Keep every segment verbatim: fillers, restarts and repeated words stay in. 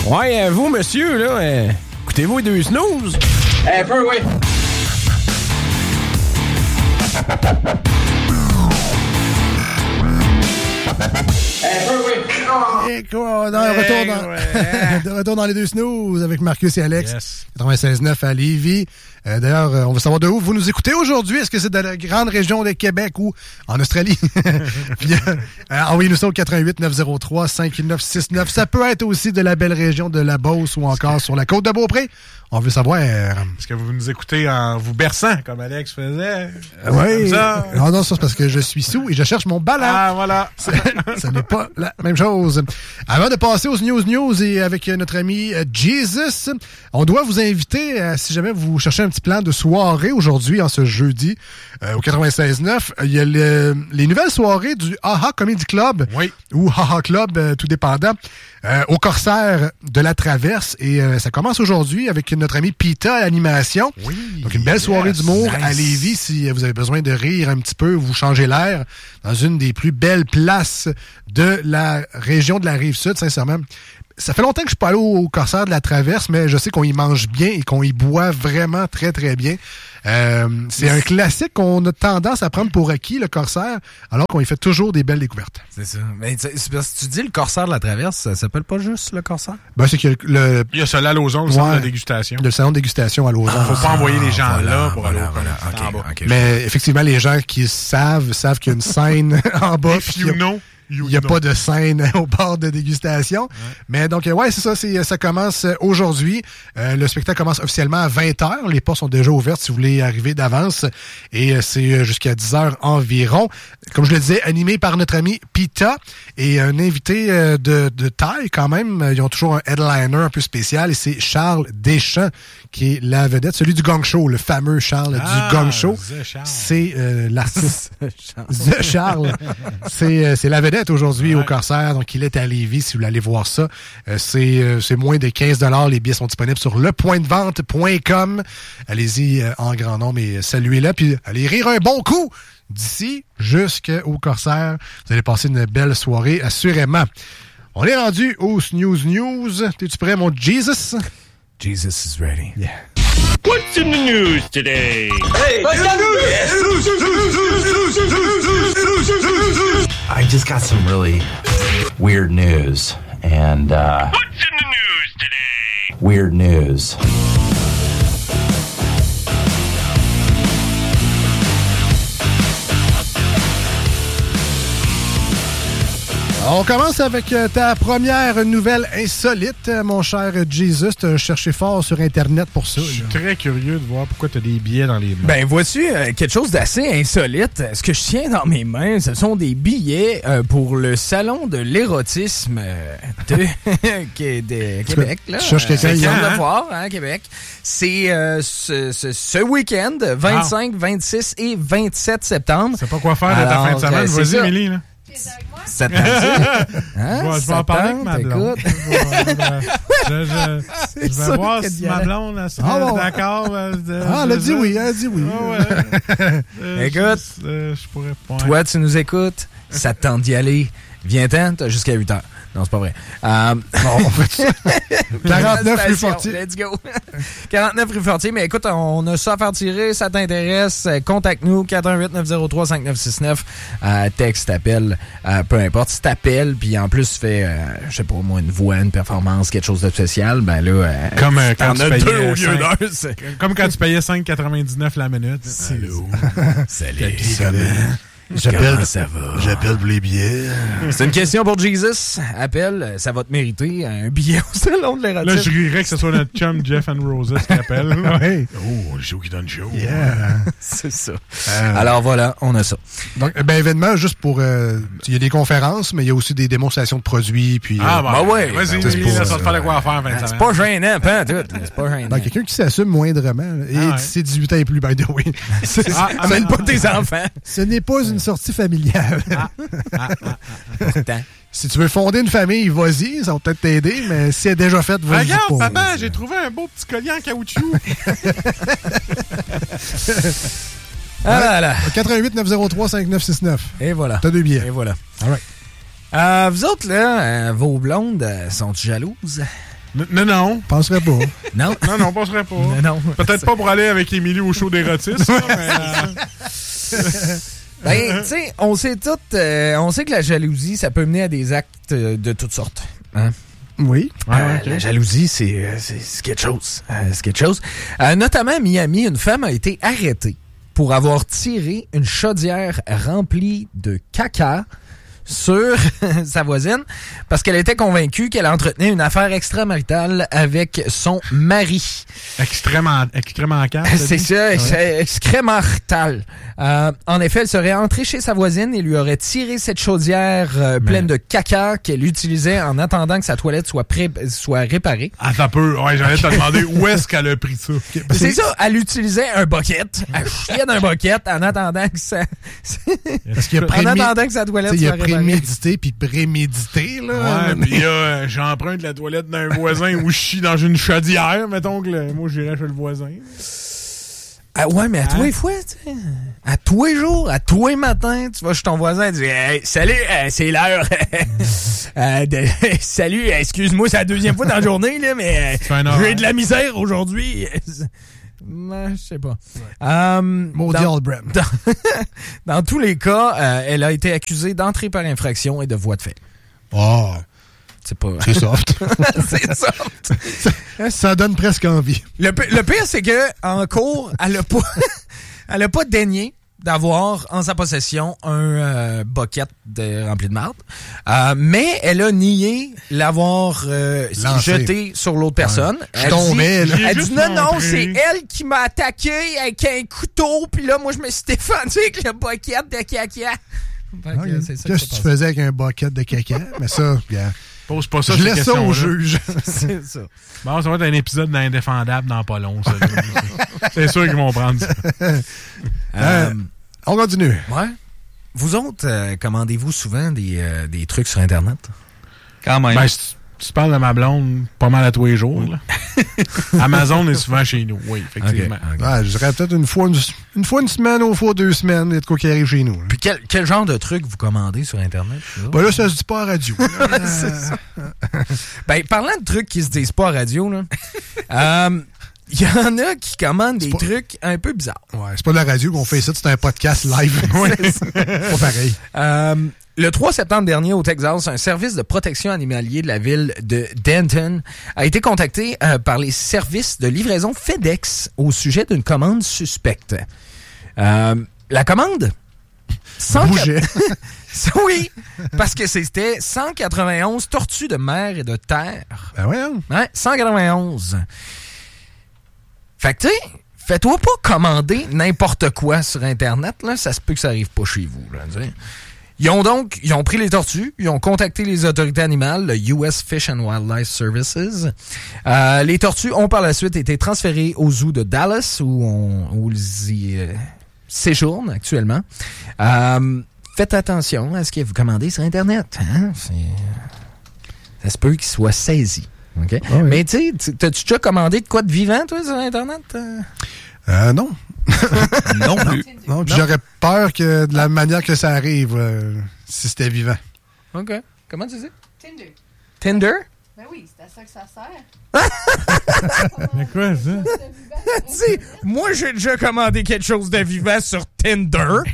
Ouais, euh, vous, monsieur, là, euh, écoutez-vous les deux snooze? Un peu, oui. Un peu, oui. Et quoi, dans, hey, retour dans, ouais. de retour dans les deux snooze avec Marcus et Alex. Yes. quatre-vingt-seize neuf à Lévis. Euh, d'ailleurs, euh, on veut savoir de où vous nous écoutez aujourd'hui. Est-ce que c'est de la grande région de Québec ou en Australie? Puis, euh, envoyez-nous ça au quatre-vingt-huit neuf zéro trois cinq neuf six neuf. Ça peut être aussi de la belle région de la Beauce ou encore sur la côte de Beaupré. On veut savoir... Euh, Est-ce que vous nous écoutez en vous berçant, comme Alex faisait? Euh, oui. Non, non, ça c'est parce que je suis sous et je cherche mon ballon. Ah, voilà. Ce n'est pas la même chose. Avant de passer aux News News et avec notre ami Jesus, on doit vous inviter, euh, si jamais vous cherchez un petit plan de soirée aujourd'hui, en ce jeudi, euh, au quatre-vingt-seize neuf, il y a le, les nouvelles soirées du A-Ha Comedy Club, oui. ou A-Ha Club, euh, tout dépendant, euh, au Corsaire de la Traverse. Et euh, ça commence aujourd'hui avec notre ami Pita à l'animation. Oui, donc une belle soirée yes, d'humour nice. à Lévis si vous avez besoin de rire un petit peu, vous changez l'air dans une des plus belles places de la région de la Rive-Sud, sincèrement. Ça fait longtemps que je suis pas allé au Corsaire de la Traverse, mais je sais qu'on y mange bien et qu'on y boit vraiment très, très bien. Euh, c'est un classique qu'on a tendance à prendre pour acquis, le Corsaire, alors qu'on y fait toujours des belles découvertes. C'est ça. Mais c'est parce que tu dis le Corsaire de la Traverse, ça s'appelle pas juste le Corsaire? Ben, c'est que le... Il y a celui à Lauson, le ouais, salon de dégustation. Le salon de dégustation à Lauson. Ah, faut pas envoyer les gens voilà, là pour voilà, aller au voilà, voilà, okay, okay, mais effectivement, les gens qui savent, savent qu'il y a une scène en bas. If you know. Il n'y a pas de scène au bord de dégustation. Ouais. Mais donc, ouais, c'est ça. C'est, ça commence aujourd'hui. Euh, le spectacle commence officiellement à vingt heures. Les portes sont déjà ouvertes si vous voulez arriver d'avance. Et c'est jusqu'à dix heures environ. Comme je le disais, animé par notre ami Pita et un invité de, de taille quand même. Ils ont toujours un headliner un peu spécial et c'est Charles Deschamps qui est la vedette. Celui du Gong Show, le fameux Charles ah, du Gong Show. C'est euh, l'artiste. The Charles. c'est, euh, c'est la vedette aujourd'hui ouais. au Corsaire, donc il est à Lévis si vous voulez aller voir ça. Euh, c'est, euh, c'est moins de quinze dollars. Les billets sont disponibles sur le point de vente point com. Allez-y euh, en grand nombre et saluez-la, puis allez rire un bon coup d'ici jusqu'au Corsaire. Vous allez passer une belle soirée, assurément. On est rendu aux News News. T'es-tu prêt, mon Jesus? Jesus is ready. Yeah. What's in the news today? Hey, what's in the news? I just got some really weird news, and uh... What's in the news today? Weird news. On commence avec ta première nouvelle insolite, mon cher Jesus. Tu as cherché fort sur Internet pour ça. Je suis très curieux de voir pourquoi tu as des billets dans les mains. Ben, vois-tu, euh, quelque chose d'assez insolite. Ce que je tiens dans mes mains, ce sont des billets euh, pour le salon de l'érotisme euh, de, de Québec. Là. Tu cherches quelqu'un hier, hein? de voir, hein, Québec. C'est euh, ce, ce, ce week-end, vingt-cinq, vingt-six et vingt-sept septembre. C'est pas quoi faire de ta fin de semaine. Euh, Vas-y, Émilie, là. Ça te dit? Hein? Je vais en parler avec ma blonde. Je, je, je, je vais voir si ma blonde elle serait ah bon. d'accord. De, ah, elle a dit oui, elle a dit oui. Oh, ouais. euh, Écoute, je, euh, je pourrais pas. Toi, tu nous écoutes, ça te tente d'y aller. Viens-t'en, t'as jusqu'à huit heures. Non, c'est pas vrai. Euh... Bon, on fait quarante-neuf rue Fortier. Let's go. quarante-neuf rue Fortier. Mais écoute, on a ça à faire tirer. Ça t'intéresse? Contacte-nous. quatre un huit neuf zéro trois cinq neuf six neuf. Euh, texte, appel, euh, peu importe. Si t'appelles, puis en plus, tu fais, euh, je sais pas moi, une voix, une performance, quelque chose de spécial, ben là, euh, comme euh, quand tu payais deux au lieu cinq, d'un. Comme quand tu payais cinq quatre-vingt-dix-neuf la minute. Salut. Salut. Salut. J'appelle, Comment ça va? J'appelle pour les billets. C'est une question pour Jesus. Appelle, ça va te mériter un billet au salon de l'érotisme. Là, je rirais que ce soit notre chum Jeff and Roses qui appelle. Ouais. Oh, le show qui donne chaud. Yeah. C'est ça. Euh, Alors voilà, on a ça. Donc, ben événement, juste pour... Il euh, y a des conférences, mais il y a aussi des démonstrations de produits. Puis, ah, euh, bah, bah ouais. Vas-y, ben, Émilie, ça va te faire de quoi faire. Ben, c'est pas gênant, pas tout. C'est pas gênant. Ben, quelqu'un qui s'assume moindrement. Et ah, ouais. C'est dix-huit ans et plus, by the way. C'est, ah, ah, même pas tes enfants. Ce n'est pas une sortie familiale. Ah, ah, ah. Si tu veux fonder une famille, vas-y, ça va peut-être t'aider, mais si elle est déjà faite, vas-y. Regarde, pas. papa, j'ai trouvé un beau petit collier en caoutchouc. Ah là là. quatre un huit neuf zéro trois cinq neuf six neuf. Et voilà. T'as deux billets. Et voilà. All right. Euh, vous autres, là, euh, vos blondes, euh, sont-tu jalouses? Non, non. Je penserais pas. Non? Non, non, on penserait pas. Non, non. Peut-être pas pour aller avec Émilie au show d'érotisme, mais... Euh... Ben, tu sais, on sait tout, euh, on sait que la jalousie, ça peut mener à des actes euh, de toutes sortes. Hein? Oui. Euh, Ah, okay. La jalousie, c'est, euh, c'est, c'est quelque chose. Euh, c'est quelque chose. Euh, notamment à Miami, une femme a été arrêtée pour avoir tiré une chaudière remplie de caca sur sa voisine parce qu'elle était convaincue qu'elle entretenait une affaire extramaritale avec son mari. Extrêmement, extrêmement calme. C'est ça, c'est excrémental. Euh, en effet, elle serait entrée chez sa voisine et lui aurait tiré cette chaudière euh, pleine de caca qu'elle utilisait en attendant que sa toilette soit, pré- soit réparée. Ah, ça peut. Ouais, j'allais te demander où est-ce qu'elle a pris ça. C'est ça, elle utilisait un bucket. Elle chiait d'un bucket en attendant que ça... Parce qu'il y a en prémé- attendant que sa toilette il soit y a réparée. prémédité puis prémédité, là. Ouais, pis là, euh, j'emprunte la toilette d'un voisin ou je chie dans une chaudière. Mettons que le, moi, j'irais chez le voisin. Ah ouais, mais à tous les fois, tu sais. À tous les jours, à tous les matins, tu vas chez ton voisin et tu dis hey, salut, euh, c'est l'heure. euh, de, salut, excuse-moi, c'est la deuxième fois dans la journée, là, mais euh, j'ai de la misère aujourd'hui. Je sais pas. Ouais. Um, Maudit dans, Old Brem. Dans, dans tous les cas, euh, elle a été accusée d'entrée par infraction et de voie de fait. Oh. C'est pas... C'est soft. C'est soft. ça, ça donne presque envie. Le, le pire, c'est que en cours, elle a pas, elle a pas daigné d'avoir en sa possession un euh, bucket de, rempli de marde, euh, mais elle a nié l'avoir euh, jeté sur l'autre personne. Ouais. Je tombais, là. Elle dit non, non, c'est elle qui m'a attaqué avec un couteau, puis là, moi, je me suis défendu avec le bucket de caca. Okay. C'est ça Qu'est-ce que tu faisais avec un bucket de caca? Mais ça, bien... Pose pas ça, je laisse ça au juge. C'est ça. Bon, ça va être un épisode d'Indéfendable dans pas long, ça. C'est sûr qu'ils vont prendre ça. Euh, on continue. Ouais. Vous autres, euh, commandez-vous souvent des, euh, des trucs sur Internet? Quand même. Ben, si tu parles de ma blonde pas mal à tous les jours. Là. Amazon est souvent chez nous, oui, effectivement. Okay, okay. Ouais, je dirais peut-être une fois une, une fois une semaine, ou fois deux semaines, il y a de quoi qui arrive chez nous. Là. Puis quel, quel genre de trucs vous commandez sur Internet? Là, ben là ça se dit pas à radio. C'est ça. Ben, parlant de trucs qui se disent pas à radio, là, euh, il y en a qui commandent des pas... trucs un peu bizarres. Ouais, c'est pas de la radio qu'on fait ça, c'est un podcast live. C'est pas pareil. Euh, le trois septembre dernier, au Texas, un service de protection animalier de la ville de Denton a été contacté euh, par les services de livraison FedEx au sujet d'une commande suspecte. Euh, la commande? cent... Bougeait. Oui, parce que c'était cent quatre-vingt-onze tortues de mer et de terre. Ben ouais, hein? Ouais, cent quatre-vingt-onze. Fait que, tu sais, fais-toi pas commander n'importe quoi sur Internet, là, ça se peut que ça arrive pas chez vous, là, tu sais. Ils ont donc, ils ont pris les tortues, ils ont contacté les autorités animales, le U S Fish and Wildlife Services. Euh, les tortues ont par la suite été transférées au zoo de Dallas, où, on, où ils y euh, séjournent actuellement. Euh, faites attention à ce que vous commandez sur Internet. Hein? C'est, ça se peut qu'ils soient saisis. Okay? Oh oui. Mais tu sais, t'as-tu déjà commandé de quoi de vivant, toi, sur Internet? Euh, non. non plus. Non, non. J'aurais peur que de la manière que ça arrive, euh, si c'était vivant. OK. Comment tu dis? Tinder. Tinder? Ben oui, c'est à ça que ça sert. Mais quoi, ça? Tu sais, moi, j'ai déjà commandé quelque chose de vivant sur Tinder.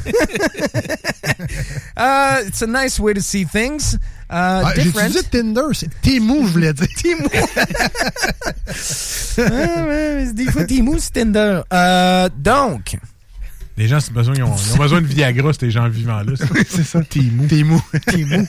uh, it's a nice way to see things. Uh, ah, j'ai utilisé Tinder, c'est Temu, je voulais dire. Temu. ah, ouais, des fois, Temu, c'est Tinder. Uh, donc... Les gens, c'est besoin, ils, ont, ils ont besoin de Viagra, ces gens vivants-là. C'est ça, Temu. Temu. Temu.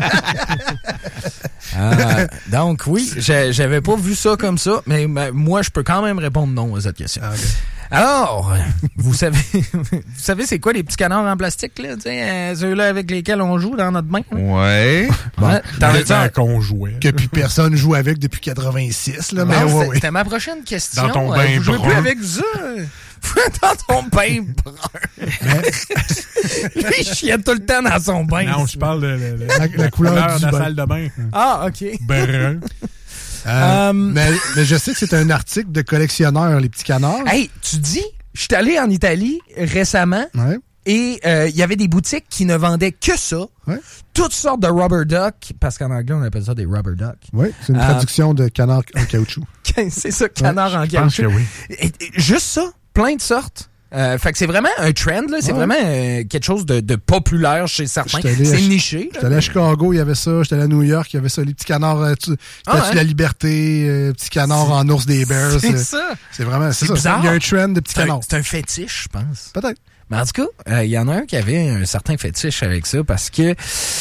euh, donc, oui, j'avais pas vu ça comme ça, mais ben, moi, je peux quand même répondre non à cette question. Ah, okay. Alors, vous savez, vous savez c'est quoi les petits canards en plastique, là, tu sais, euh, ceux-là avec lesquels on joue dans notre bain? Là? Ouais. Bon, ouais c'est un qu'on jouait. Que plus personne joue avec depuis quatre-vingt-six, là, non, mais ouais, c'était ouais. ma prochaine question. Dans ton euh, bain vous jouez brun. plus avec ça? Dans ton bain brun. Lui, il chiait tout le temps dans son bain. Non, je parle de, de, de la, la, la couleur, couleur du de la bain. salle de bain. Ah, OK. Brun. Euh, um, mais, mais je sais que c'est un article de collectionneur, les petits canards. Hey, tu dis, je suis allé en Italie récemment, ouais. Et il euh, y avait des boutiques qui ne vendaient que ça. Ouais. Toutes sortes de rubber duck, parce qu'en anglais, on appelle ça des rubber duck. Oui, c'est une Euh, traduction de canard en caoutchouc. C'est ça, canard Ouais, en je pense caoutchouc. que oui. Et- et juste ça, plein de sortes. Euh, fait que c'est vraiment un trend, là. C'est Ouais. vraiment euh, quelque chose de, de populaire chez certains. J'étais allé à- C'est niché. J'étais allé à Chicago, il y avait ça. J'étais allé à New York, il y avait ça. Les petits canards, euh, tu, Ah, statue ouais. de la liberté, euh, petits canards en ours des bears. C'est euh, ça. C'est vraiment, c'est C'est ça. bizarre. Il y a un trend de petits C'est un, canards. c'est un fétiche, je pense. Peut-être. Mais en tout cas, il y en a un qui avait un certain fétiche avec ça parce que,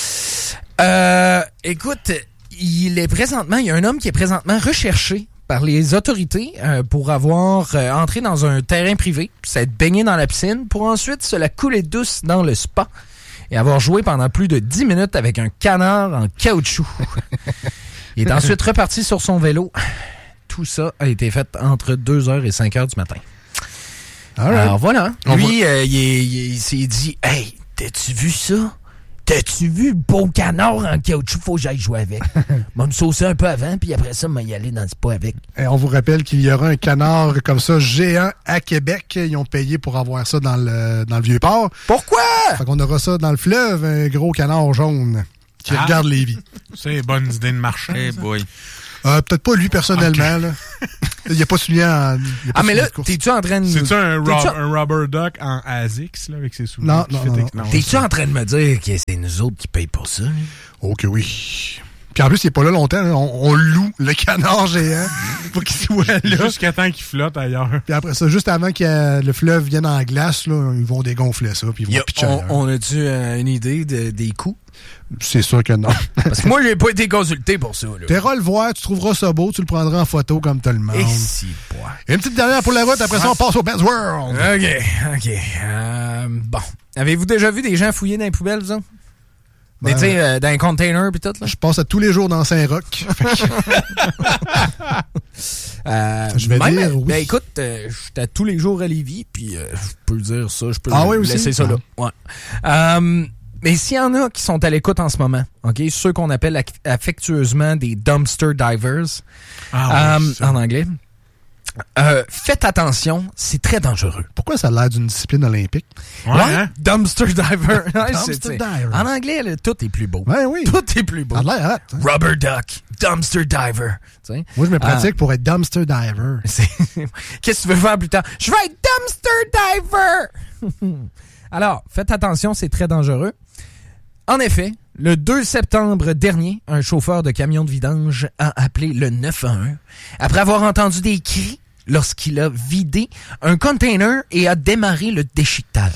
euh, écoute, il est présentement, il y a un homme qui est présentement recherché par les autorités euh, pour avoir euh, entré dans un terrain privé, puis s'être baigné dans la piscine, pour ensuite se la couler douce dans le spa et avoir joué pendant plus de dix minutes avec un canard en caoutchouc. Il est ensuite reparti sur son vélo. Tout ça a été fait entre deux heures et cinq heures du matin. All right. Alors voilà. On Lui, euh, il, est- il est- il s'est dit, « Hey, t'as-tu vu ça? T'as-tu vu le beau canard en caoutchouc? Faut que j'aille jouer avec. M'a me saucer un peu avant, puis après ça, m'a y aller dans le spa avec. » Et on vous rappelle qu'il y aura un canard comme ça géant à Québec. Ils ont payé pour avoir ça dans le, dans le Vieux-Port. Pourquoi? Fait qu'on aura ça dans le fleuve, un gros canard jaune qui Ah. regarde Lévis. C'est une bonne idée de marchand. Eh ça. boy. Euh, peut-être pas lui personnellement. Là. Il n'y a pas soulier en. il y a pas Ah, mais soulier là, de course. t'es-tu en train de... C'est-tu un, T'es-tu- rob- un rubber duck en ASICS, là, avec ses souliers? Non, qui non, fait non, ex- non. T'es-tu en train de me dire que c'est nous autres qui payent pour ça? hein? Oh que oui. Puis en plus, il n'est pas là longtemps. Là. On, on loue le canard géant pour qu'il soit là. Jusqu'à temps qu'il flotte ailleurs. Puis après ça, juste avant que euh, le fleuve vienne en glace, là, ils vont dégonfler ça, puis ils Y vont a- pitcher on, ailleurs. on a-tu euh, une idée de- des coûts? C'est sûr que non. Parce que moi, j'ai pas été consulté pour ça. Là. T'iras le voir, tu trouveras ça beau, tu le prendras en photo comme tout le monde. Et si, bois. Et une petite dernière pour la route, après ça, on passe au Ben's World. OK, OK. Euh, bon. Avez-vous déjà vu des gens fouiller dans les poubelles, vous autres? Ben, Tu sais, euh, dans un container pis tout, là? Je passe à tous les jours dans Saint-Roch. Euh, Je vais même, dire oui. Ben écoute, euh, j'étais tous les jours à Lévis, puis euh, je peux dire ça, je peux Ah oui, aussi? laisser ça là. Ouais. Euh, mais s'il y en a qui sont à l'écoute en ce moment, OK, ceux qu'on appelle ac- affectueusement des dumpster divers, Ah, oui, euh, ça. en anglais, euh, faites attention, c'est très dangereux. Pourquoi ça a l'air d'une discipline olympique? Ouais, Ouais, hein? dumpster diver. Ouais, Dumpster c'est- c'est- diver. En anglais, là, tout est plus beau. Ouais, oui. Tout est plus beau. Ça a l'air hot, hein? Rubber duck, dumpster diver. Tu sais? Moi, je me pratique Ah. pour être dumpster diver. C'est- Qu'est-ce que tu veux faire plus tard? Je veux être dumpster diver! Alors, faites attention, c'est très dangereux. En effet, le deux septembre dernier, un chauffeur de camion de vidange a appelé le neuf un un après avoir entendu des cris lorsqu'il a vidé un container et a démarré le déchiquetage.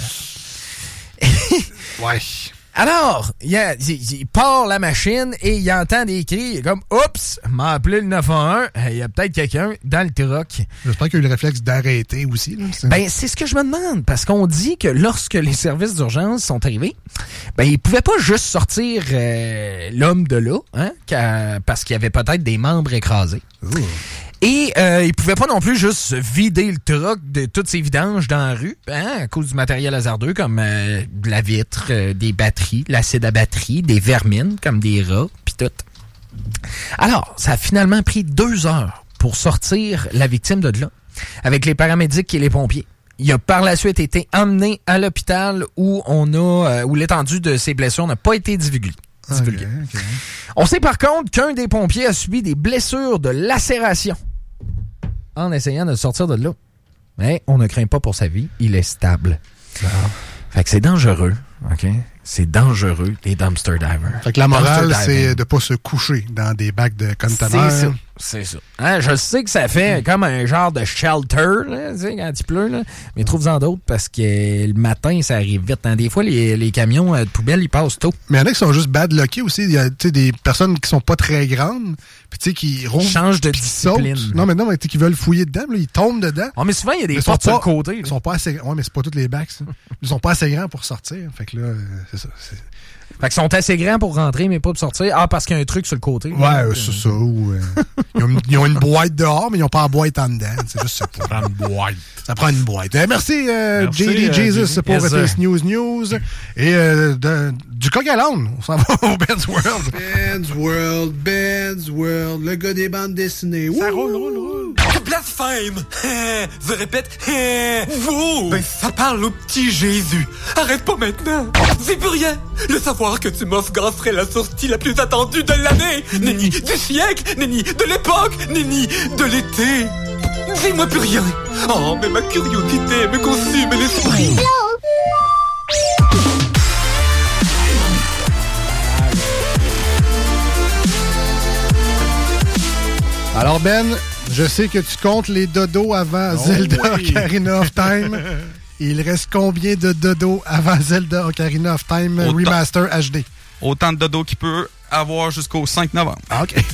Ouais. Alors, il, a- il- il part la machine et il entend des cris. Il est comme, oups, m'a appelé le neuf un un. Il y a peut-être quelqu'un dans le truck. J'espère qu'il y a eu le réflexe d'arrêter aussi. Là. C'est- Ben, c'est ce que je me demande, parce qu'on dit que lorsque les services d'urgence sont arrivés, ben, ils pouvaient pas juste sortir euh, l'homme de là, hein, qu'à- parce qu'il y avait peut-être des membres écrasés. Ouh. Et euh, ils pouvaient pas non plus juste vider le truck de toutes ces vidanges dans la rue, hein, à cause du matériel hasardeux comme euh, de la vitre, euh, des batteries, l'acide à batterie, des vermines comme des rats, puis tout. Alors, ça a finalement pris deux heures pour sortir la victime de là, avec les paramédics et les pompiers. Il a par la suite été emmené à l'hôpital où on a euh, où l'étendue de ses blessures n'a pas été divulguée. divulguée. Ok, ok. On sait par contre qu'un des pompiers a subi des blessures de lacération en essayant de sortir de là. Mais on ne craint pas pour sa vie, il est stable. Fait que c'est dangereux, OK? C'est dangereux, les dumpster divers. Fait que la morale, Dumpster c'est diving. de pas se coucher dans des bacs de C'est conteneurs. ça. C'est ça. Hein, je sais que ça fait comme un genre de shelter, là, tu sais, quand il pleut, là. Mais trouve-en d'autres parce que le matin, ça arrive vite. Hein. Des fois, les, les camions euh, de poubelle, ils passent tôt. Mais il y en a qui sont juste bad lucky aussi. Il y a tu sais, des personnes qui sont pas très grandes, puis tu sais, qui roulent. Change de puis qui sautent. discipline. Non, mais non, mais tu sais, qui veulent fouiller dedans, là, ils tombent dedans. Oh, mais souvent, il y a des Mais ils sont portes sur pas- le côté. Ils là. sont pas assez. Ouais, mais c'est pas tous les bacs, ça. Ils sont pas assez grands pour sortir. Fait que là, euh, c'est ça. c'est- Fait qu'ils sont assez grands pour rentrer, mais pas pour sortir. Ah, parce qu'il y a un truc sur le côté. Ouais, euh, c'est ça. Ou, euh, ils, ont une, ils ont une boîte dehors, mais ils ont pas la boîte en dedans. C'est juste ça. Prends une boîte. Ça prend une boîte. Euh, merci, euh, Merci, J D euh, Jesus, J D. pour Yes, tes sir. News News. Et euh, de- du coq à l'âne, on s'en va au Ben's World. Ben's World, Ben's World, le gars des bandes dessinées. Ça Wouh! roule, roule, roule. Place blasphème. Je répète, vous. Ben, ça parle au petit Jésus. Arrête pas maintenant. C'est plus rien. Le savoir que tu m'offres serait la sortie la plus attendue de l'année. Nenni du siècle, nenni de l'époque, nenni de l'été. Dis-moi plus rien. Oh, mais ma curiosité me consume l'esprit. Alors Ben, je sais que tu comptes les dodos avant oh Zelda oui. Ocarina of Time. Il reste combien de dodos avant Zelda Ocarina of Time Autant, Remaster H D? Autant de dodos qu'il peut avoir jusqu'au cinq novembre. Ah, OK.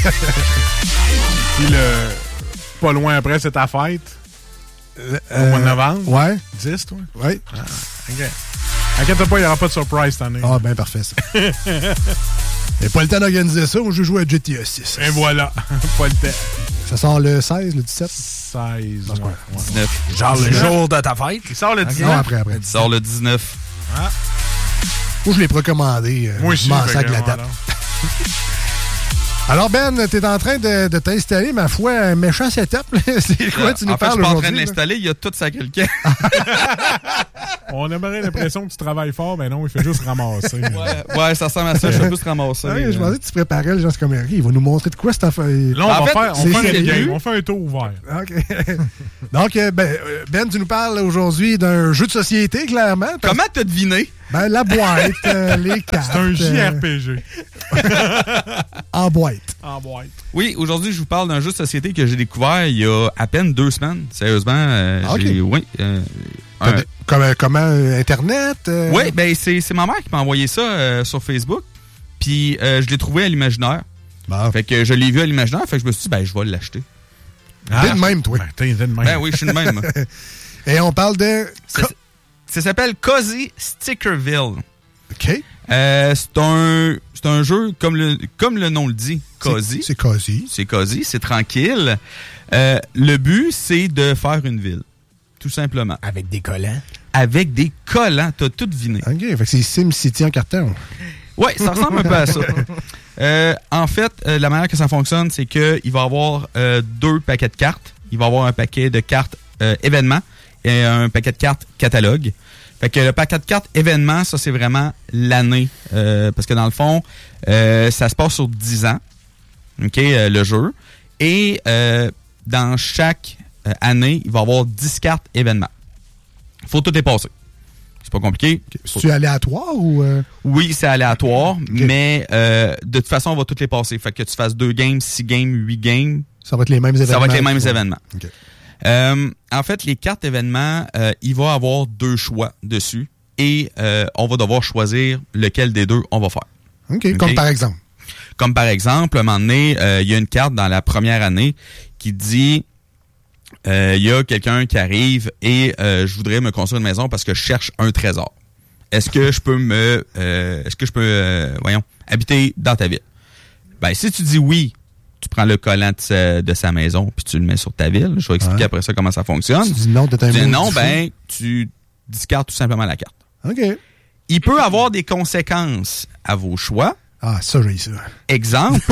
Puis le... Pas loin après, c'est ta fête. Euh, Au mois de novembre. Ouais. dix, toi? Ouais. Ah, OK. Inquiète pas, il n'y aura pas de surprise cette année. Ah, ben parfait, ça. Il n'y a pas le temps d'organiser ça. Moi, je joue à G T A six. Et voilà. Pas le temps. Ça sort le seize, le dix-sept? seize. Ouais. Ouais. dix-neuf. Genre le jour de ta fête? Il sort le dix-neuf? Non, après, après. Il sort le dix-neuf. Ah. Moi, je l'ai précommandé. Euh, Moi aussi. Je m'en sac la date. Alors, Ben, t'es en train de, de t'installer, ma foi, un méchant setup. C'est quoi tu nous en fait, parles aujourd'hui? Je suis pas en train de l'installer, il y a tout ça à quelqu'un. On aimerait l'impression que tu travailles fort, mais non, il fait juste ramasser. ouais, ouais, ça ressemble à ça, je fais juste ramasser. Ouais, je pensais que tu préparais le genre comme il va nous montrer de quoi cette affaire. Là, on, en va fait, faire, on, fait un game, on fait un tour ouvert. OK. Donc, ben, Ben, tu nous parles aujourd'hui d'un jeu de société, clairement. Comment t'as deviné? Ben, la boîte, euh, les cartes. C'est un J R P G. En boîte. En boîte. Oui, aujourd'hui, je vous parle d'un jeu de société que j'ai découvert il y a à peine deux semaines. Sérieusement, euh, ah, okay. j'ai... Oui. Euh, un... des... Comment, comment euh, Internet? Euh... Oui, ben c'est, c'est ma mère qui m'a envoyé ça euh, sur Facebook. Puis euh, je l'ai trouvé à l'imaginaire. Bon. Fait que je l'ai vu à l'imaginaire. Fait que je me suis dit, ben, je vais l'acheter. Ah, t'es de même, toi. Ben, t'es de même. Ben oui, je suis de même. Et on parle de... Ça, ça s'appelle Cozy Stickerville. OK. Euh, c'est un c'est un jeu, comme le, comme le nom le dit, cozy. C'est, c'est cozy. C'est cozy, c'est tranquille. Euh, le but, c'est de faire une ville. Tout simplement. Avec des collants? Avec des collants. T'as tout deviné. OK, fait que c'est SimCity en carton. Oui, ça ressemble un peu à ça. Euh, en fait, euh, la manière que ça fonctionne, c'est qu'il va y avoir euh, deux paquets de cartes. Il va y avoir un paquet de cartes euh, événements et un paquet de cartes catalogue. Fait que le paquet de cartes événements, ça, c'est vraiment l'année. Euh, parce que dans le fond, euh, ça se passe sur dix ans, OK, euh, le jeu. Et euh, dans chaque euh, année, il va y avoir dix cartes événements. Il faut tout les passer. C'est pas compliqué. Okay. C'est-tu aléatoire ou... Euh... Oui, c'est aléatoire, okay. mais euh, de toute façon, on va toutes les passer. Fait que tu fasses deux games, six games, huit games. Ça va être les mêmes événements. Ça va être les mêmes événements. Okay. Euh, en fait, les cartes événements, euh, il va y avoir deux choix dessus et euh, on va devoir choisir lequel des deux on va faire. OK, okay. Comme par exemple? Comme par exemple, à un moment donné, euh, il y a une carte dans la première année qui dit euh, il y a quelqu'un qui arrive et euh, je voudrais me construire une maison parce que je cherche un trésor. Est-ce que je peux me euh, est-ce que je peux euh, voyons habiter dans ta ville? Ben si tu dis oui, tu prends le collant de sa, de sa maison puis tu le mets sur ta ville. Je vais expliquer ouais. après ça comment ça fonctionne. Tu dis non, de ta tu dis non, ben tu discardes tout simplement la carte. OK. Il peut avoir des conséquences à vos choix. Ah, ça, j'ai ça. Exemple,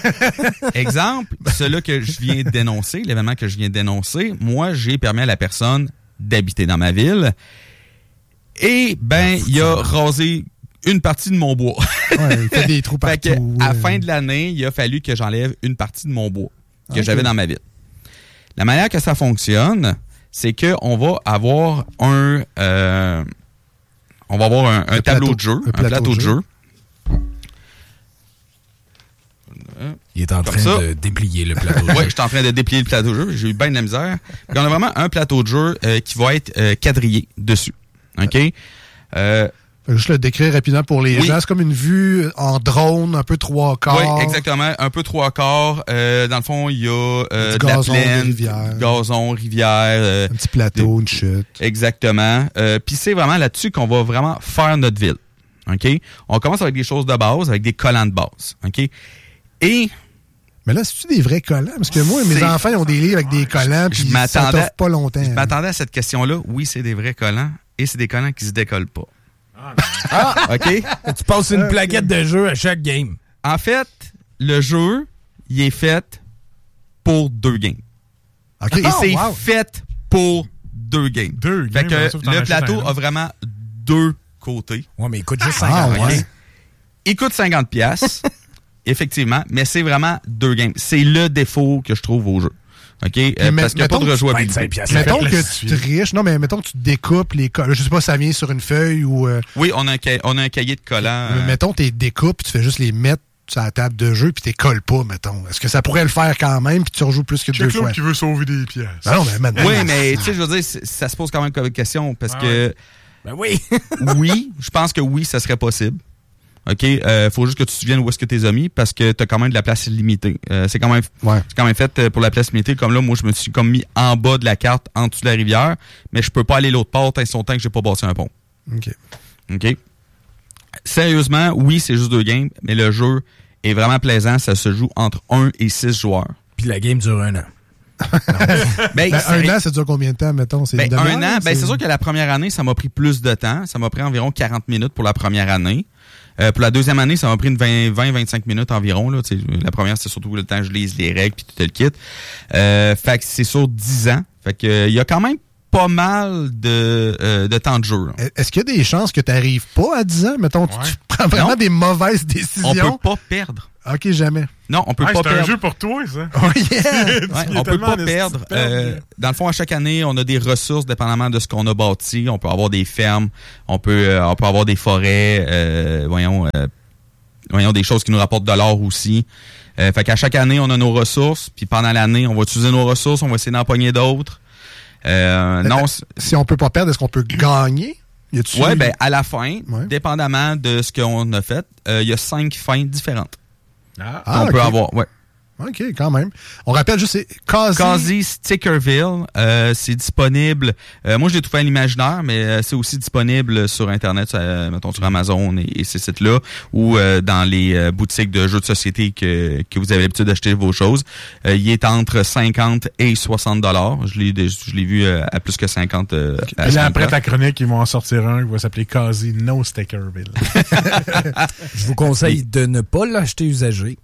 exemple, celui que je viens de dénoncer, l'événement que je viens de dénoncer, moi, j'ai permis à la personne d'habiter dans ma ville. Et, ben, il a rasé une partie de mon bois. Ouais, il fait des trous partout. Fait que, à la fin de l'année, il a fallu que j'enlève une partie de mon bois que okay. j'avais dans ma ville. La manière que ça fonctionne, c'est qu'on va avoir un, euh, on va avoir un, un, un tableau plateau, de jeu, un plateau, un plateau de jeu. jeu. Il est en Comme train ça. de déplier le plateau de jeu. Oui, je suis en train de déplier le plateau de jeu. J'ai eu bien de la misère. Puis on a vraiment un plateau de jeu euh, qui va être euh, quadrillé dessus. OK? Euh, Juste le décrire rapidement pour les oui. gens. C'est comme une vue en drone, un peu trois quarts. Oui, exactement. Un peu trois quarts. Euh, dans le fond, il y a euh, de gazon, la plaine, rivière. gazon, rivière. Euh, un petit plateau, des... une chute. Exactement. Euh, Puis c'est vraiment là-dessus qu'on va vraiment faire notre ville. OK? On commence avec des choses de base, avec des collants de base. OK? Et... Mais là, c'est-tu des vrais collants? Parce que moi, c'est... mes enfants, ils ont des livres avec des collants, puis ça t'offre pas longtemps. Je m'attendais à cette question-là. Oui, c'est des vrais collants, et c'est des collants qui se décollent pas. Ah, OK. Tu passes une plaquette de jeu à chaque game. En fait, le jeu, il est fait pour deux games. Okay. Et Oh, c'est wow. fait pour deux games. Deux fait games, que sauf que t'en le achètes plateau un a vraiment deux côtés. Ouais, mais il coûte juste Ah, cinquante. ouais. Il coûte cinquante piastres, effectivement, mais c'est vraiment deux games. C'est le défaut que je trouve au jeu. OK? Euh, mais parce qu'il n'y a pas de mettons- rejouabilité. vingt-cinq piastres. Mettons fait que plaisir. tu triches. Non, mais mettons que tu découpes les collants. Je sais pas si ça vient sur une feuille ou. Euh, Oui, on a un, ca- on a un cahier de collants. euh, Mettons, tu les découpes, tu fais juste les mettre sur la table de jeu, puis tu les colles pas, mettons. Est-ce que ça pourrait le faire quand même, puis tu rejoues plus que deux Check fois? l'autre qui veut sauver des pièces. Ben non, mais maintenant. Oui, mais tu sais, je veux dire, c'est- ça se pose quand même comme question parce Ah que Ben oui. oui, je pense que oui, ça serait possible. OK? Euh, faut juste que tu te souviennes où est-ce que t'es mis parce que t'as quand même de la place limitée. Euh, c'est quand même Ouais. c'est quand même fait euh, pour la place limitée. Comme là, moi, je me suis comme mis en bas de la carte, en dessous de la rivière, mais je peux pas aller l'autre part tant son temps que j'ai pas bâti un pont. OK. OK? Sérieusement, oui, c'est juste deux games, mais le jeu est vraiment plaisant. Ça se joue entre un et six joueurs. Puis la game dure un an. Ben, Ben, c'est- un an, ça dure combien de temps, mettons? C'est Ben, une demi-heure, un là, an, ben, c'est sûr que la première année, ça m'a pris plus de temps. Ça m'a pris environ quarante minutes pour la première année. Euh, pour la deuxième année, ça m'a pris une vingt à vingt-cinq minutes environ. Là. Tu sais, la première, c'est surtout le temps que je lise les règles puis tout le kit. Euh, fait que c'est sur dix ans. Fait que euh, il y a quand même pas mal de, euh, de temps de jeu. Là. Est-ce qu'il y a des chances que tu n'arrives pas à dix ans? Mettons, tu, Ouais. tu prends vraiment Non. des mauvaises On décisions. peut pas perdre. OK, jamais. Non, on peut Ah, pas c'est un perdre. jeu pour toi, ça. Oh, yeah! Ouais, Il y a on peut tellement pas de perdre. styles de perdre. Euh, dans le fond, à chaque année, on a des ressources dépendamment de ce qu'on a bâti. On peut avoir des fermes, on peut, euh, on peut avoir des forêts, euh, voyons, euh, voyons des choses qui nous rapportent de l'or aussi. Euh, fait qu'à chaque année, on a nos ressources. Puis pendant l'année, on va utiliser nos ressources, on va essayer d'en pogner d'autres. Euh, non, c'est- Si on peut pas perdre, est-ce qu'on peut gagner? Y a-tu- ouais, ben à la fin, Ouais. dépendamment de ce qu'on a fait, il y a cinq fins différentes Ah. Ah, qu'on peut ok. avoir. Ouais. OK, quand même. On rappelle juste, c'est Quasi. Quasi Stickerville, euh, c'est disponible. Euh, moi, je l'ai trouvé à l'imaginaire, mais euh, c'est aussi disponible sur Internet, euh, mettons sur Amazon et, et ces sites-là, ou euh, dans les euh, boutiques de jeux de société que, que vous avez l'habitude d'acheter vos choses. Euh, il est entre cinquante et soixante dollars. Je l'ai, je l'ai vu euh, à plus que cinquante. Euh, à Puis là, ce après moment-là. ta chronique, ils vont en sortir un qui va s'appeler Quasi No Stickerville. Je vous conseille de ne pas l'acheter usagé.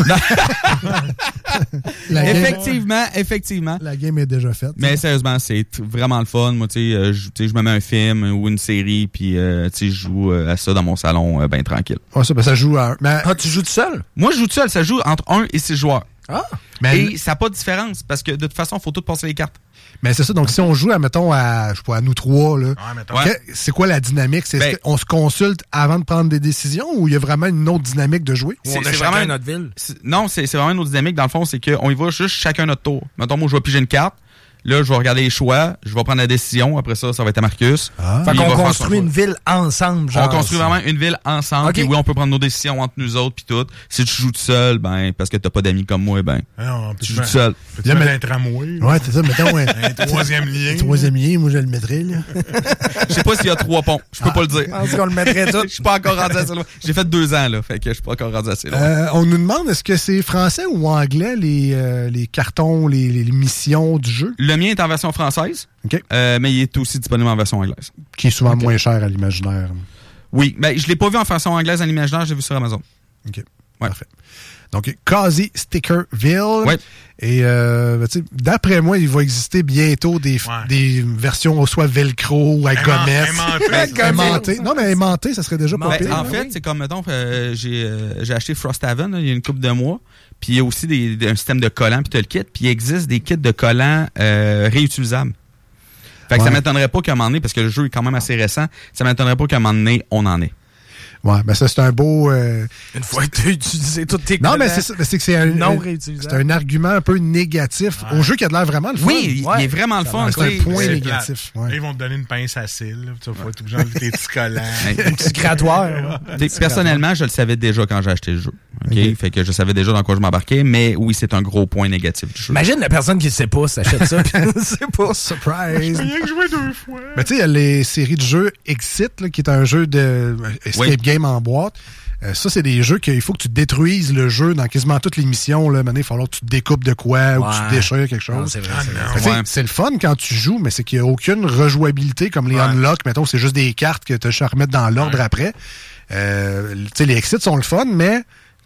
La game, Effectivement, effectivement. la game est déjà faite. Mais sérieusement, c'est t- vraiment le fun. Moi, tu sais, euh, je tu sais, je me mets un film ou une série, puis euh, tu sais, je joue euh, à ça dans mon salon, euh, ben tranquille. Ouais, ça, ben, ça joue à un. Mais, Ah, tu joues tout seul? Moi, je joue tout seul. Ça joue entre un et six joueurs. Ah! mais, Et ça n'a pas de différence, parce que de toute façon, il faut tout passer les cartes. mais c'est ça. Donc, si on joue, à, mettons, à, je sais pas, à nous trois, là, Ouais, mettons. Ouais. que- c'est quoi la dynamique? C'est Ben- on se consulte avant de prendre des décisions ou il y a vraiment une autre dynamique de jouer? On C'est- a c'est chacun vraiment- notre ville. C'est- Non, c'est c'est vraiment une autre dynamique. Dans le fond, c'est qu'on y va juste chacun notre tour. Mettons, moi, je vais piger une carte. Là, je vais regarder les choix. Je vais prendre la décision. Après ça, ça va être à Marcus. Ah. Fait Puis il qu'on va faire son construit choix. une ville ensemble, genre. On construit vraiment une ville ensemble. Ok. Puis oui, on peut prendre nos décisions entre nous autres puis tout. Si tu joues tout seul, ben parce que t'as pas d'amis comme moi, ben Ah non, tu peux-tu joues tout mettre- seul. peux-tu Là, mettre mais- un tramway? Ouais, c'est ça. Mettons, ouais. Un troisième lien. Troisième lien, moi, je le mettrais, là. Je sais pas s'il y a trois ponts. Je peux pas le dire. Je pense qu'on le mettrait tout. Je suis pas encore rendu assez loin. J'ai fait deux ans là, fait que je suis pas encore rendu assez loin. Euh, on nous demande, est-ce que c'est français ou anglais, les, euh, les cartons, les, les missions du jeu, Le mien est en version française, OK, euh, mais il est aussi disponible en version anglaise. qui est souvent moins cher à l'imaginaire. Oui, ben je l'ai pas vu en version anglaise à l'imaginaire, j'ai vu sur Amazon. OK, Ouais. parfait. Donc, Quasi Stickerville. Ouais. Et euh, tu sais, d'après moi, il va exister bientôt des, Ouais. des versions soit velcro ou à Aiman- gommesse. aimanté. Aimanté. Non, mais aimanté, ça serait déjà pas Ben, pire. en là. fait, c'est comme, mettons, euh, j'ai euh, j'ai acheté Frosthaven là, il y a une couple de mois. Puis il y a aussi des, des- un système de collants, puis tu as le kit. Puis il existe des kits de collants euh, réutilisables. Fait que Ouais. ça m'étonnerait pas qu'à un moment donné, parce que le jeu est quand même assez récent, ça m'étonnerait pas qu'à un moment donné, on en ait. Ouais, ben ça, c'est un beau... euh, Une fois que tu as utilisé toutes tes Non, mais collants c'est ça. C'est que c'est un, non un- réutilisables. c'est un argument un peu négatif au jeu qui a de l'air vraiment le fun. Oui, il, Ouais. il est vraiment le fun. C'est un tu sais. point C'est négatif. plate. ouais. Là, ils vont te donner une pince à cils. là, puis Tu vas pouvoir être obligé d'enlever tes petits collants. Hey, petit grattoir. t'sais, personnellement, je le savais déjà quand j'ai acheté le jeu. OK? Ok. Fait que je savais déjà dans quoi je m'embarquais, mais oui, c'est un gros point négatif du jeu. Imagine la personne qui ne sait pas s'achète ça. puis c'est pas ça. Surprise! Rien que jouer deux fois. Mais tu sais, il y a les séries de jeux Exit, là, qui est un jeu de escape Oui. game en boîte. Euh, ça, c'est des jeux qu'il faut que tu détruises le jeu dans quasiment toutes les missions. Là. Maintenant, il va falloir que tu te découpes de quoi ou que tu Ouais. te déchires quelque Non, chose. c'est vrai, Ah, c'est vrai. non. Fait que, tu sais, Ouais. c'est le fun quand tu joues, mais c'est qu'il n'y a aucune rejouabilité comme les Ouais. unlock. Mettons, c'est juste des cartes que tu as à remettre dans l'ordre Ouais. après. Euh, tu sais, les exits sont le fun, mais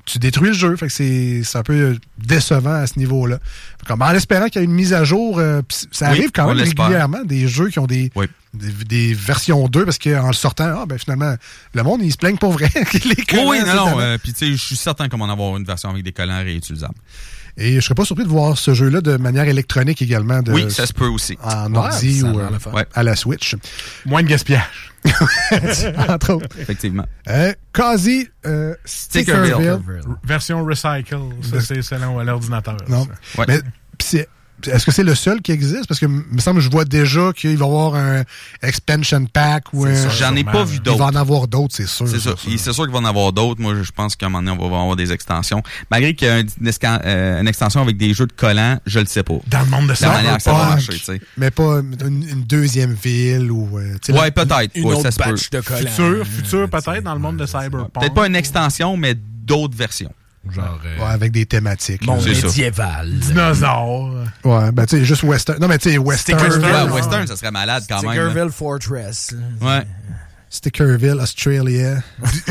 tu détruis le jeu. Fait que c'est, c'est un peu décevant à ce niveau-là. Comme en espérant qu'il y ait une mise à jour, euh, ça arrive oui, quand même l'espère. régulièrement, des jeux qui ont des, oui. des, des versions deux, parce qu'en le sortant, ah, ben finalement, le monde, il se plaigne pour vrai. les collants, oui, oui, non, non. Euh, Puis tu sais, je suis certain qu'on va en avoir une version avec des collants réutilisables. Et je serais pas surpris de voir ce jeu-là de manière électronique également. De, oui, ça se peut aussi. En ordi ouais, ou euh, ouais. à la Switch. Moins de gaspillage. Entre autres. Effectivement. Euh, Quasi euh, Stickerville. Stickerville. Version recycle. Ça, c'est selon à l'ordinateur. Non. Ouais. Mais c'est... Est-ce que c'est le seul qui existe? Parce que il me semble que je vois déjà qu'il va y avoir un expansion pack ou un... J'en ai pas vu d'autres. Il va en avoir d'autres, c'est sûr. C'est ça. C'est sûr, sûr qu'il va en avoir d'autres. Moi, je pense qu'à un moment donné, on va avoir des extensions. Malgré qu'il y a une, une extension avec des jeux de collants, je le sais pas. Dans le monde de ça. La manière que ça va marcher, tu sais. Mais pas une, une deuxième ville ou... Euh, ouais, peut-être. Une ouais, autre ça se peut. batch de collants. Futur, futur peut-être dans le monde de Cyberpunk. Peut-être pas une extension, mais d'autres versions. Genre. Euh... Ouais, avec des thématiques. Monde médiéval. Dinosaures. Ouais, ben tu sais, juste Western. Non, mais tu sais, Western. Stickerville. Ouais, Western, ça serait malade quand même. Stickerville Fortress. Ouais. Stickerville, Australia.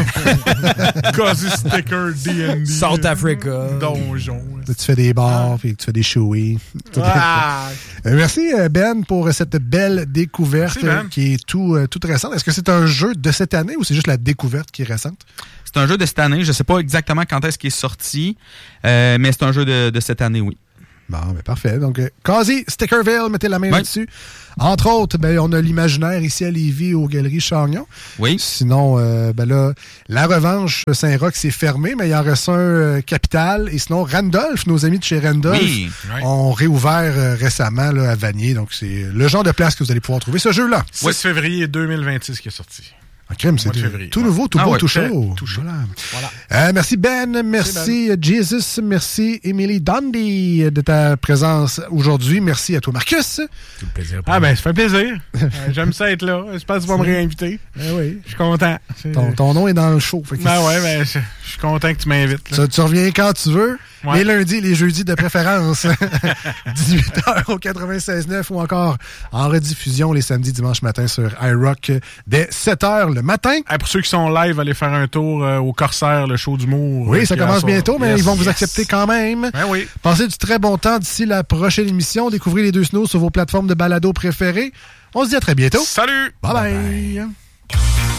Quasi Sticker D and D. South Africa. Donjon. Tu fais des bars, puis tu fais des showies. Ah. Merci Ben pour cette belle découverte. Merci, Ben. Qui est tout, euh, toute récente. Est-ce que c'est un jeu de cette année ou c'est juste la découverte qui est récente? C'est un jeu de cette année. Je ne sais pas exactement quand est-ce qu'il est sorti, euh, mais c'est un jeu de, de cette année, oui. Bon, ben parfait. Donc, euh, Quasi Stickerville, mettez la main oui. là-dessus. Entre autres, ben, on a l'imaginaire ici à Lévis, aux Galeries Chagnon. Oui. Sinon, euh, ben là, la revanche Saint-Roch, c'est fermé, mais il en reste un euh, Capital. Et sinon, Randolph, nos amis de chez Randolph, oui. ont réouvert euh, récemment là, à Vanier. Donc, c'est le genre de place que vous allez pouvoir trouver ce jeu-là. six oui. février deux mille vingt-six qui est sorti. Un crime, c'est tout ouais. nouveau, tout ah beau, ouais, tout chaud. Tout chaud. Voilà. Voilà. Euh, merci Ben, merci, merci Ben. Jesus, merci Emily Dundee de ta présence aujourd'hui. Merci à toi Marcus. Tout le plaisir. Ah ben, ça fait plaisir. euh, j'aime ça être là. J'espère que tu vas me réinviter. Ben oui. Je suis content. Ton, ton nom est dans le show. Fait que ben ouais, ben, je, je suis content que tu m'invites. Ça, tu reviens quand tu veux. Ouais. Les lundis, les jeudis de préférence. dix-huit heures au quatre-vingt-seize neuf ou encore en rediffusion les samedis, dimanches matin sur iRock dès sept heures le matin. Hey, pour ceux qui sont live, allez faire un tour euh, au Corsaire, le show d'humour. Oui, ça commence bientôt, mais yes, ils vont yes. vous accepter quand même. Ben oui. Passez du très bon temps d'ici la prochaine émission. Découvrez les deux snows sur vos plateformes de balado préférées. On se dit à très bientôt. Salut! Bye bye! bye, bye.